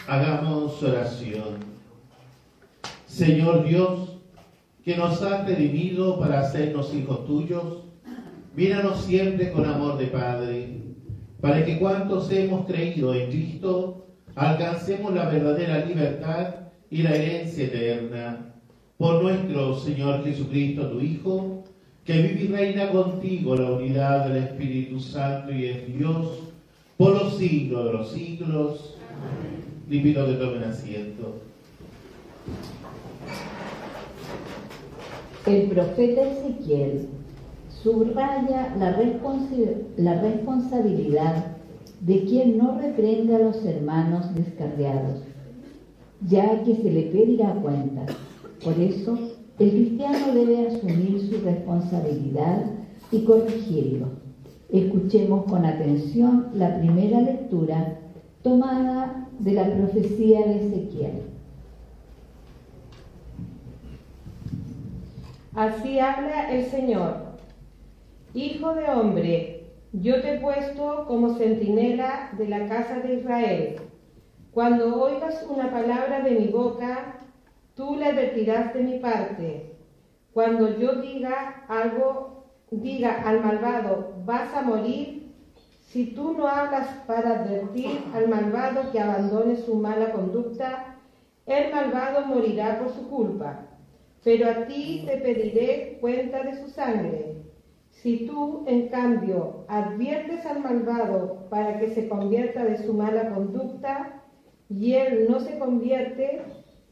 Hagamos oración. Señor Dios, que nos has redimido para hacernos hijos tuyos, míranos siempre con amor de Padre, para que cuantos hemos creído en Cristo, alcancemos la verdadera libertad y la herencia eterna. Por nuestro Señor Jesucristo, tu Hijo, que vive y reina contigo en la unidad del Espíritu Santo y es Dios, por los siglos de los siglos. Amén. Le pido que tomen asiento. El profeta Ezequiel subraya la responsabilidad de quien no reprende a los hermanos descarriados, ya que se le pedirá cuentas. Por eso, el cristiano debe asumir su responsabilidad y corregirlo. Escuchemos con atención la primera lectura tomada de la profecía de Ezequiel. Así habla el Señor: Hijo de hombre, yo te he puesto como centinela de la casa de Israel. Cuando oigas una palabra de mi boca, tú la advertirás de mi parte. Cuando yo diga al malvado, vas a morir, si tú no hablas para advertir al malvado que abandone su mala conducta, el malvado morirá por su culpa. Pero a ti te pediré cuenta de su sangre. Si tú, en cambio, adviertes al malvado para que se convierta de su mala conducta, y él no se convierte,